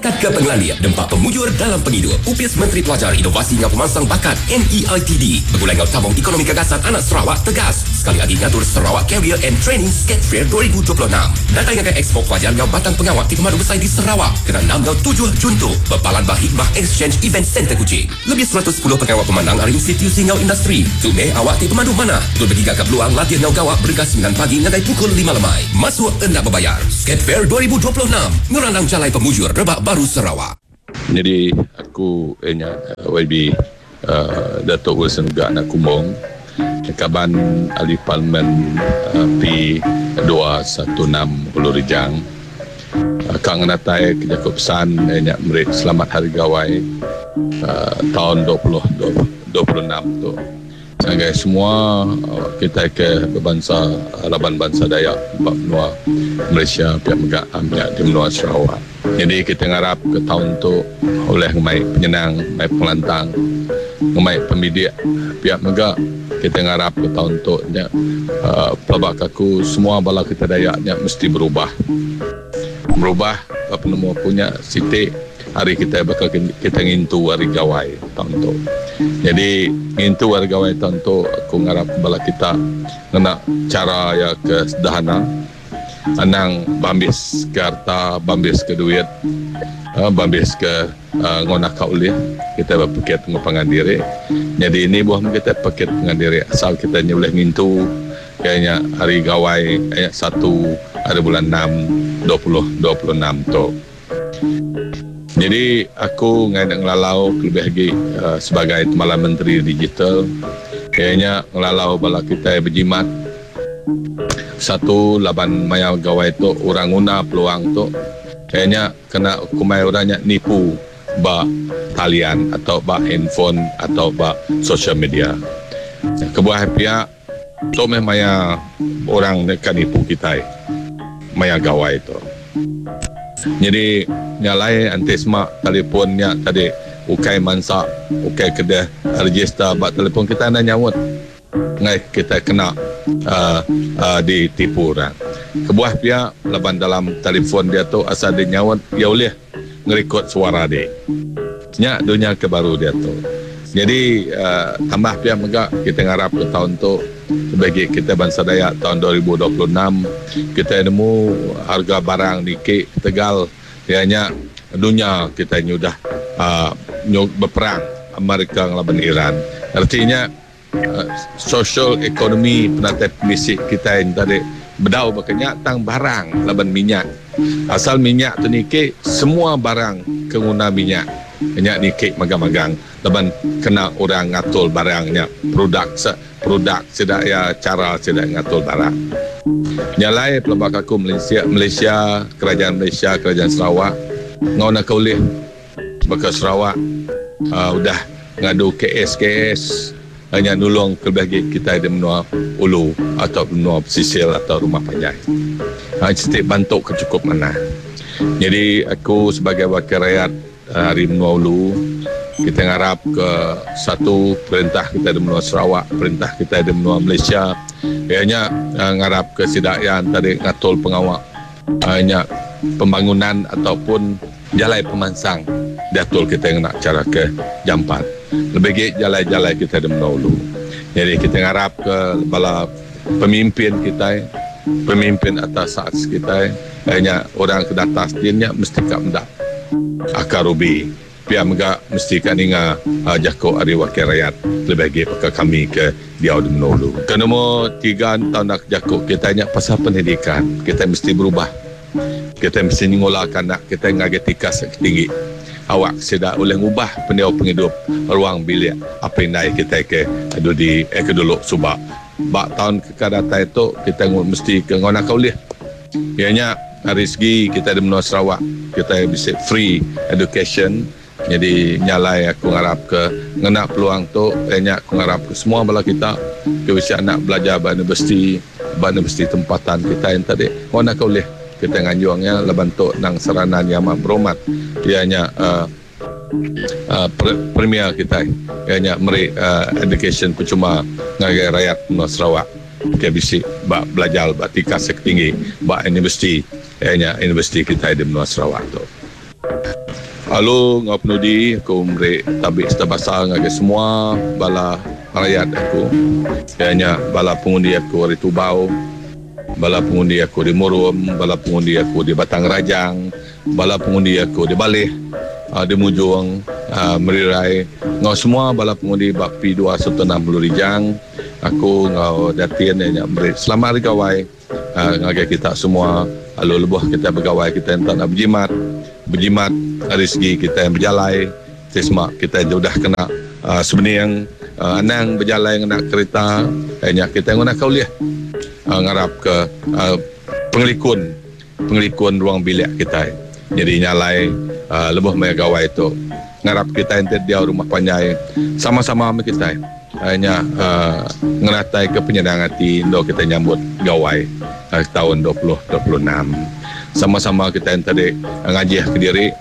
Kad ke pengelalian dempak pemujur dalam pengidur. UPIS Menteri Pelajar Inovasi dan Pemansang Bakat MEITD Bergulai ngau tabung ekonomi gagasan anak Sarawak tegas sekali lagi ngatur Sarawak Career and Training Skate Fair 2026. Datang ke Expo Pelajar ngau batang pengawak di Pemadu Besar di Sarawak kena 6 dan 7 Junto Berpalan Bahikmah Exchange Event Center Kuching. Lebih 110 pengawak pemandang dari institusi ngau industri. Tu awak di Pemadu mana? Tu bagi gagap peluang latihan ngau gawak bergas 9 pagi ngadai pukul 5 lemai. Masuk anda berbayar. Skate Fair 2026 Nurandang Jalai Pemujur Rebak Baru Sarawak. Jadi aku YB Datuk Wilson Gak nak kumbung Kaban Ahli Parlimen P216 Hulu Rijang Kang Natai Kejakut Pesan merit Selamat Hari Gawai tahun 2026 tu. Sebagai semua kita ke berbangsa Laban Bangsa Dayak benua Malaysia pihak megak pihak di benua Sarawak. Jadi kita ngarap ke tahun tu oleh ngemai penyenang, ngemai pelantang, ngemai pemidik pihak megak kita ngarap ke tahun tu pelabak kaku semua bala kita Dayaknya mesti berubah apa nama punya sitik hari kita bakal kita ngintu hari gawai tahun tu. Jadi ngintu hari gawai tahun tu aku ngarap bala kita kena cara ya ke sederhana anang bambis ke harta, bambis ke duit, bambis ke ngona kaulih kita berpikir pengembangan diri. Jadi ini buah kita pikir pengembangan diri asal kita boleh ngintu kayaknya hari gawai ayat 1 hari bulan 6 2026 tu. Jadi aku nak ngelalau lebih lagi sebagai Timbalan Menteri Digital kayaknya ngelalau bala kita berjimat satu laban maya gawai tu orang guna peluang tu kayaknya kena kumai orangnya nipu ba talian atau ba handphone atau ba social media. Kebuah pihak tu maya orang nak nipu kita maya gawai tu. Jadi nyalai antisma telefonnya tadi ukai mansa ukai kedah register bak telefon kita nak nyawut ngai kita kena ditipu orang. Kebuah pihak laban dalam telefon dia tu asal dia nyawut dia boleh ngerekod suara dia. Nya dunia kebaru dia tu. Jadi tambah pihak megak kita ngarap ke tahun tu sebagai kita bangsa Dayak tahun 2026 kita nemu harga barang di Tegal ianya dunia kita nyudah berperang Amerika ngelaban Iran. Artinya social ekonomi penatai misik kita yang tadi bedau bakanya tang barang laban minyak. Asal minyak tu nike semua barang kenguna minyak. Minyak nike magang-magang laban kena orang ngatur barangnya produk sedak ya cara sedak ngatur barang. Nyalai pelabak aku Malaysia, kerajaan Sarawak ngau nak kaulih baka Sarawak udah ngadu KS hanya nulung kelebih kita di menua ulu atau menua pesisir atau rumah panjang. Setiap bantuk kecukup mana. Jadi aku sebagai wakil rakyat hari menua ulu kita ngarap ke satu perintah kita di menua Sarawak, perintah kita di menua Malaysia ianya ngarap ke sidakyan tadi ngatul pengawak hanya pembangunan ataupun jalai pemansang diatul kita yang nak cara ke jampat lebih jalai-jalai kita di menua ulu. Jadi kita ngarap ke bala pemimpin kita, pemimpin atas saat kita hanya orang ke atas dia mesti kak mendak akar rubi pihak megak mesti kan inga jako ari wakil rakyat lebih lagi pakai kami ke Diau di Menulu. Ke nombor 3 tahun nak jako kita nya pasal pendidikan kita mesti berubah. Kita mesti ningolakan nak kita ngagetika setinggi. Awak sedak boleh ubah pendiau penghidup ruang bilik apa yang naik kita ke adu di dulu subak. Bak tahun kekadatan itu kita mesti ke ngona kaulih. Ianya dari segi kita di menua Sarawak kita bisa free education. Jadi nyalai aku ngarap ke ngena peluang tu banyak aku ngarap ke semua bala kita ke bisa nak belajar ba universiti tempatan kita yang tadi ngona kaulih kita nganjuangnya lebantuk nang saranan yang amat beromat ianya premier kita ianya meri education percuma ngagai rakyat menua Sarawak ke bisa belajar tingkat setinggi universiti ianya universiti kita di menua Sarawak tu. Halo ngau penudi, aku memberi tabik setabasa ngagai semua bala rakyat aku. Kayaknya bala pengundi aku di Tubau, bala pengundi aku di Murum, bala pengundi aku di Batang Rajang, bala pengundi aku di Baleh, di Mujung, Merirai. Ngau semua bala pengundi Bak P2 160 Rijang. Aku ngau datin yang memberi selamat digawai ngagai kita semua. Lalu lebuh kita bergawai, kita yang tak nak berjimat dari segi kita yang berjalai, semak kita yang sudah kena sebenarnya yang anang berjalai nak kereta, hanya kita yang nak kauliah ngarap ke pengelikun ruang bilik kita. Jadi nyalai lebuh mai gawai tu ngarap kita yang dia rumah panjai sama-sama dengan kita. Hanya ngeratai ke penyenangan hati untuk kita nyambut gawai tahun 2026. Sama-sama kita yang tadi ngajih ke diri